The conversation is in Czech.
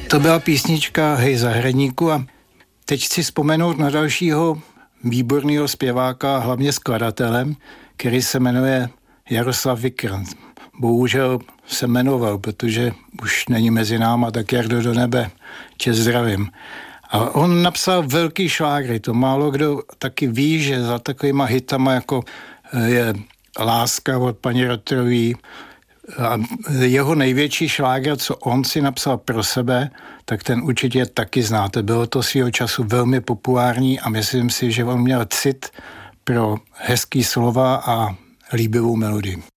To byla písnička Hej zahradníku a teď chci vzpomenout na dalšího výborného zpěváka, hlavně skladatelem, který se jmenuje Jaroslav Vikr. Bohužel se jmenoval, protože už není mezi náma, tak Jardo do nebe, tě zdravím. A on napsal velký šlágry, to málo kdo taky ví, že za takovýma hitama, jako je Láska od paní Rotrový, a jeho největší šláger, co on si napsal pro sebe, tak ten určitě taky znáte. Bylo to svýho času velmi populární a myslím si, že on měl cit pro hezký slova a líbivou melodii.